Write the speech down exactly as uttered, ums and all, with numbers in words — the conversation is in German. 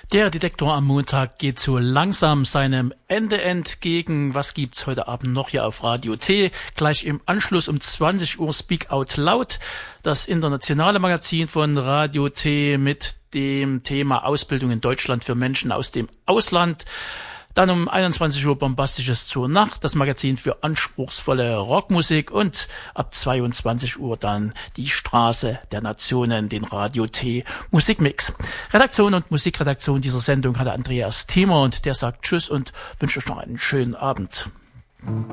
Der Detektor am Montag geht so langsam seinem Ende entgegen. Was gibt's heute Abend noch hier auf Radio T? Gleich im Anschluss um zwanzig Uhr Speak Out Loud, das internationale Magazin von Radio T mit dem Thema Ausbildung in Deutschland für Menschen aus dem Ausland. Dann um einundzwanzig Uhr Bombastisches zur Nacht, das Magazin für anspruchsvolle Rockmusik, und ab zweiundzwanzig Uhr dann die Straße der Nationen, den Radio T Musikmix. Redaktion und Musikredaktion dieser Sendung hatte Andreas Thiemer, und der sagt Tschüss und wünscht euch noch einen schönen Abend.